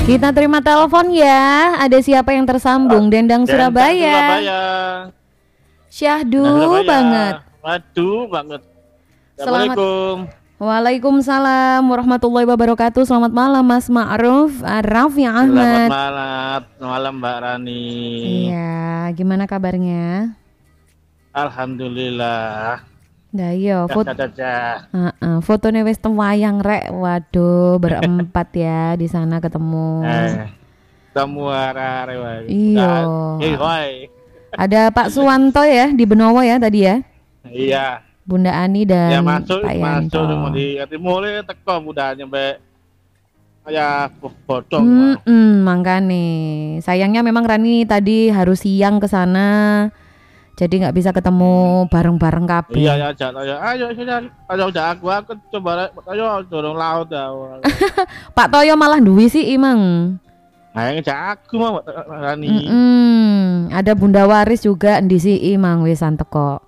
Kita terima telepon ya. Ada siapa yang tersambung? Dendang Surabaya. Syahdu banget. Waduh banget. Assalamualaikum. Waalaikumsalam warahmatullahi wabarakatuh. Selamat malam Mas Ma'ruf Raffi Ahmad. Selamat malam Mbak Rani. Iya, gimana kabarnya? Alhamdulillah. Dah iya, fotonya wis wayang rek. Waduh, berempat ya di sana ketemu. Semua arah-arah. Iya. Ada Pak Suwanto ya di Benowo ya tadi ya? Iya. Bunda Ani dan ya, masuk, Pak Yanto. Mulai teko mudah nyampe kayak bodong. Makanya sayangnya memang Rani tadi harus siang ke sana. Jadi nggak bisa ketemu bareng-bareng kabeh. Iya, ayo udah aku coba ayo dorong laut ya. Pak Toyo malah duwi sih Imang. Nah, ngejak aku mau Rani. Ada Bunda Waris juga di si Imang wisan teko.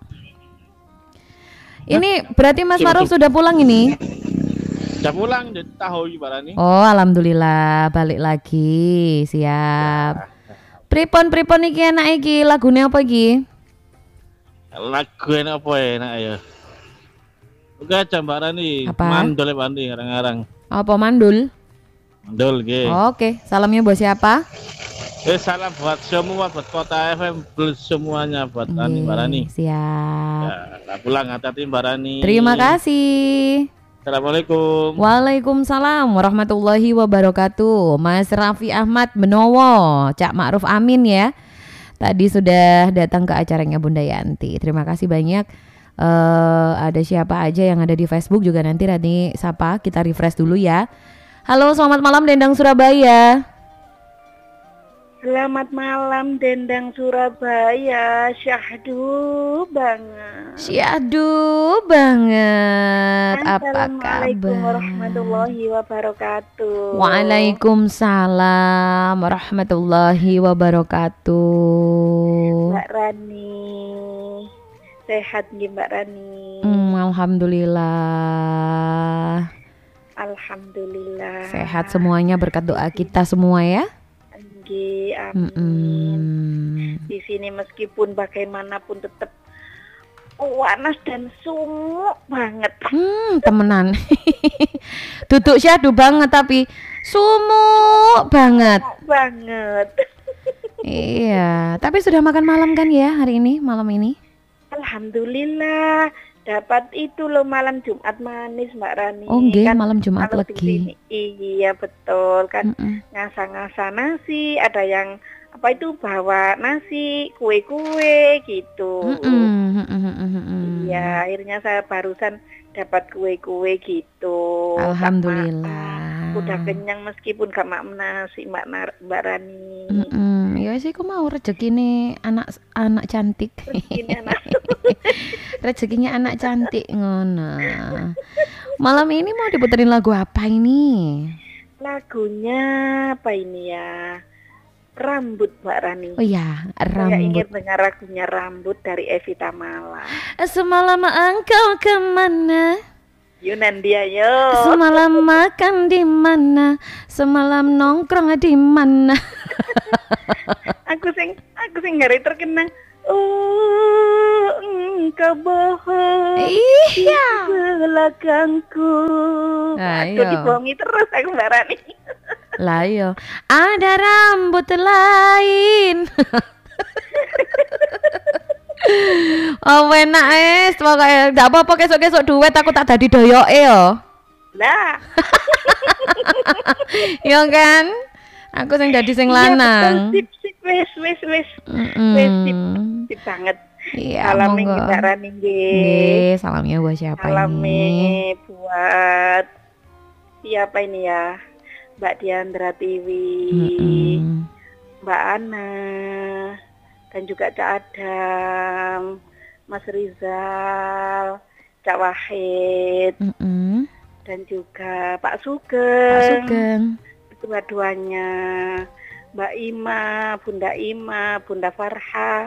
Ini berarti Mas Ma'ruf sudah pulang ini? Sudah pulang di tahu Mbak Rani. Oh, alhamdulillah balik lagi. Siap. Ya. Pripon iki enak iki, lagune apa iki? Lagu enak apa enak ya? Oke, Mbak Rani. Mandul Bandi ngarang-ngarang. Apa mandul? Mandul nggih. Oke, salamnya buat siapa? Salam buat semua, buat Kota FM, semuanya buat Rani, Mbak Rani. Siap. Ya, pulang hati-hati Mbak Rani. Terima kasih. Assalamualaikum. Waalaikumsalam warahmatullahi wabarakatuh. Mas Raffi Ahmad Benowo, Cak Ma'ruf Amin ya. Tadi sudah datang ke acaranya Bunda Yanti. Terima kasih banyak. Ada siapa aja yang ada di Facebook juga nanti Rani sapa, kita refresh dulu ya. Halo, selamat malam Dendang Surabaya. Selamat malam Dendang Surabaya. Syahdu banget. Apa kabar? Assalamualaikum warahmatullahi wabarakatuh. Waalaikumsalam warahmatullahi wabarakatuh. Mbak Rani, sehat nggih Mbak Rani? Alhamdulillah. Alhamdulillah. Sehat semuanya berkat doa kita semua ya. Amin. Di sini meskipun bagaimanapun tetap panas dan sumuk banget. Temenan. Duduk syahdu banget tapi sumuk banget. Iya, tapi sudah makan malam kan ya malam ini? Alhamdulillah. Dapat itu loh malam Jumat manis Mbak Rani. Oh nggih, kan malam Jumat lagi. Iya betul kan. Ngasah-ngasah nasi, ada yang apa itu bawa nasi, kue-kue gitu. Iya, akhirnya saya barusan dapat kue-kue gitu. Alhamdulillah. Udah kenyang meskipun gak makan nasi Mbak Rani. Ya sih, aku mau rezekine anak cantik. Rezekinya anak cantik ngono. Malam ini mau diputerin lagu apa ini? Lagunya apa ini ya? Rambut Mbak Rani. Oh ya, Rambut. Saya ingin dengar lagunya Rambut dari Evita Mala. Semalam engkau kemana? Yunandia yo. Semalam makan di mana? Semalam nongkrong di mana? aku sing ngeri terkenang. Engkau bohong. Iya. Di belakangku. Aduh, dibohongi terus aku Mbak Rani. Lah yo, ada rambut lain. Oh enak pokoknya gak apa-apa kesok-kesok duet aku tak dadi doyoke yo. Lah. Yo kan? Aku sing dadi sing lanang. Wis. Sip banget. Iya, salamnya Mbak Rani nggih. Salamnya buat siapa ini? Buat siapa ini ya? Mbak Diandra Tiwi, Mbak Ana, dan juga Cak Adam, Mas Rizal, Cak Wahid, dan juga Pak Sugeng. Dua-duanya, Mbak Ima, Bunda Farha,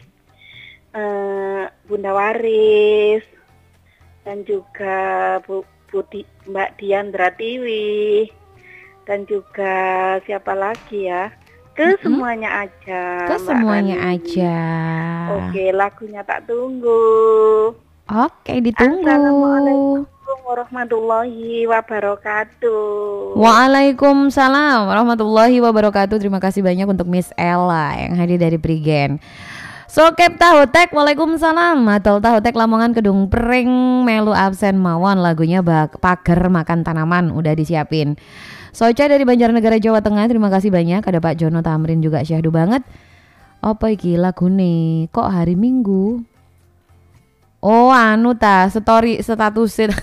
Bunda Waris, dan juga Mbak Diandra Tiwi, dan juga siapa lagi ya? Ke semuanya aja. Ke semuanya aja. Oke, lagunya tak tunggu. Oke, ditunggu. Assalamualaikum warahmatullahi wabarakatuh. Waalaikumsalam warahmatullahi wabarakatuh. Terima kasih banyak untuk Miss Ella yang hadir dari Prigen. Sokep tahu tek, waalaikumsalam. Atau tahu tek Lamongan Kedung Pring melu absen mawon, lagunya pager makan tanaman udah disiapin. Soca dari Banjarnegara Jawa Tengah, terima kasih banyak. Ada Pak Jono Tamrin juga syahdu banget. Apa iki lagune? Kok hari Minggu? Oh anu ta, story statusin.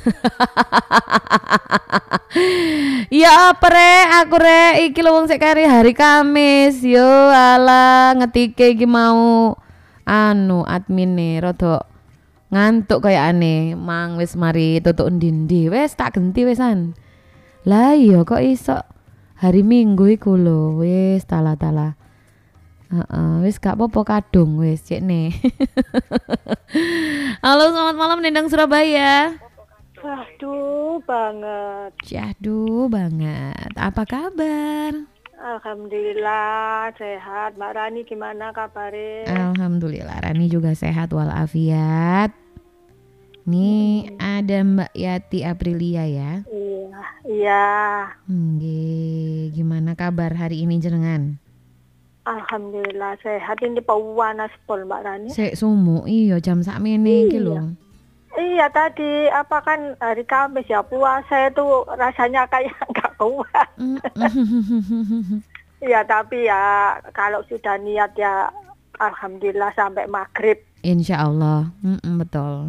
Ya apa aku iki lho wong sek kari hari Kamis. Yo ala ngetike iki mau anu admin nih rada ngantuk kayak aneh. Mang wis mari tutuk ndindi. Wis tak genti wisan. Lah iya kok iso hari Minggu iku lho. Wis tala. Wis gak apa-apa kadung wis cek nih. Halo, selamat malam Nendang Surabaya. Syahdu banget. Apa kabar? Alhamdulillah sehat. Mbak Rani gimana kabarnya? Alhamdulillah Rani juga sehat walafiat. Nih ada Mbak Yati Aprilia ya. Iya. Gimana kabar hari ini jenengan? Alhamdulillah sehat. Ini panas pol Mbak Rani. Sek sumu iya jam sakmene iki lho. Iya tadi apa kan hari Kamis ya, puasa itu rasanya kayak nggak kuat. Iya tapi ya kalau sudah niat ya alhamdulillah sampai maghrib. Insya Allah, betul.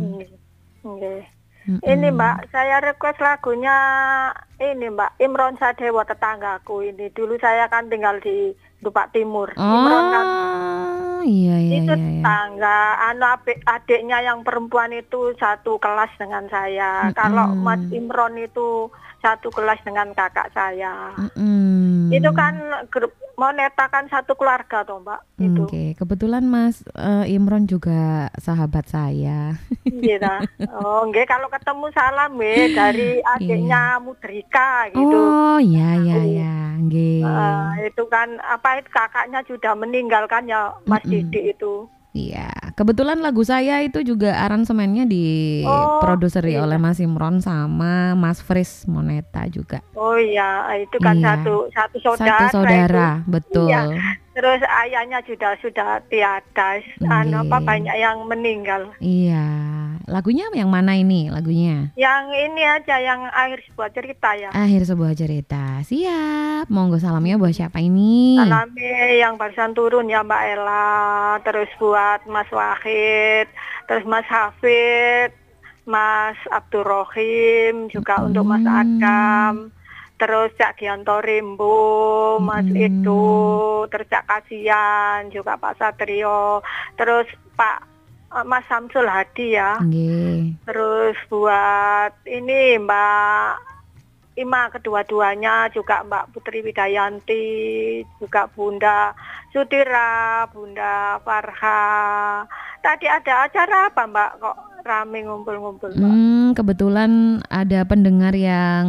Ini Mbak, saya request lagunya ini Mbak Imron Sadewo tetanggaku ini. Dulu saya kan tinggal di Dupak Timur. Imron kan. Iya. Itu tetangga, adiknya yang perempuan itu satu kelas dengan saya. Kalau Mas Imron itu satu kelas dengan kakak saya. Itu kan grup Moneta kan satu keluarga toh Mbak. Itu. Oke, kebetulan Mas Imron juga sahabat saya. Gitu. Oh, nggih kalau ketemu salam dari adiknya Mudrika gitu. Oh, iya. Nggih. Itu kan kakaknya sudah meninggal kan ya Mas Didi itu. Iya, kebetulan lagu saya itu juga aransemennya diproduseri oleh Mas Imron sama Mas Fris Moneta juga. Oh iya, itu kan satu saudara. Betul. Iya. Terus ayahnya sudah tiada, banyak yang meninggal. Iya, lagunya yang mana ini lagunya? Yang ini aja, yang akhir sebuah cerita ya. Akhir sebuah cerita, siap. Monggo salamnya buat siapa ini? Salamnya yang barusan turun ya Mbak Ella, terus buat Mas Wahid, terus Mas Hafid, Mas Abdurrahim, juga untuk Mas Adam. Terus Cak Gianto Rimbo, Mas itu, terus Cak Kasian, juga Pak Satrio, terus Pak Mas Samsul Hadi ya. Terus buat ini Mbak Ima kedua-duanya, juga Mbak Putri Widayanti, juga Bunda Sudira, Bunda Farha. Tadi ada acara apa Mbak kok rame ngumpul-ngumpul Mbak? Kebetulan ada pendengar yang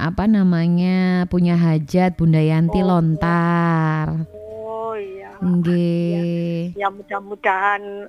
punya hajat Bunda Yanti lontar. Oh iya. Nggih. Ya mudah-mudahan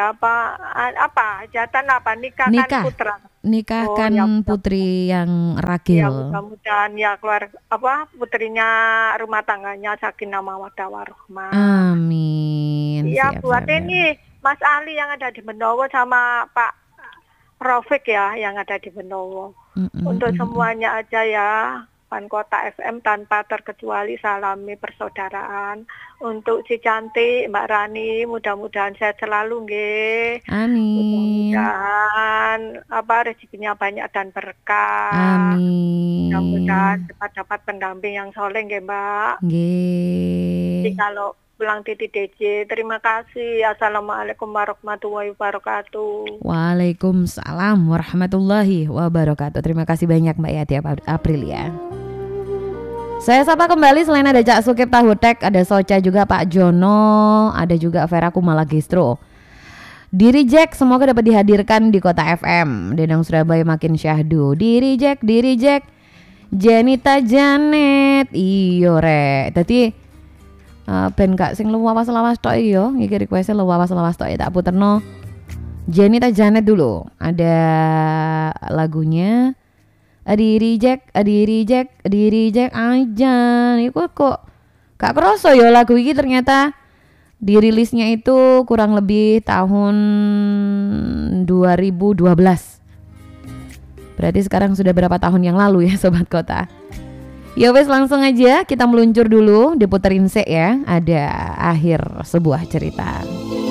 hajatan nikahkan putra. Nikahkan putri yang ragil. Ya mudah-mudahan ya keluar putrinya rumah tangganya sakinah mawaddah warahmah. Amin. Ya buat ini Mas Ali yang ada di Benowo sama Pak Rafiq ya yang ada di Benowo. Untuk semuanya aja ya, Pankota FM tanpa terkecuali salami persaudaraan. Untuk si cantik Mbak Rani, mudah-mudahan sehat selalu nggih. Amin. Mudah-mudahan rezekinya banyak dan berkah. Amin. Mudah-mudahan cepat dapat pendamping yang soleh nggih Mbak. Nggih. Jadi kalau pulang titik DJ. Terima kasih. Assalamualaikum warahmatullahi wabarakatuh. Waalaikumsalam warahmatullahi wabarakatuh. Terima kasih banyak Mbak Yati Aprilia. Saya sapa kembali, selain ada Cak Sukip Tahu Tek, ada Soca juga Pak Jono, ada juga Vera Kumala Gistro. Diri Jack semoga dapat dihadirkan di Kota FM. Denang Surabaya makin syahdu. Diri Jack. Janita Janet. Iyo rek. Dadi ben gak sing lawas-lawas tok yo, iki request lawas-lawas tok ya tak puterno. Janita Janet dulu. Ada lagunya Adi reject aja. Iku kok gak kerasa ya lagu ini ternyata dirilisnya itu kurang lebih tahun 2012. Berarti sekarang sudah berapa tahun yang lalu ya Sobat Kota. Ya wes langsung aja kita meluncur dulu, diputerin sek ya. Ada akhir sebuah cerita.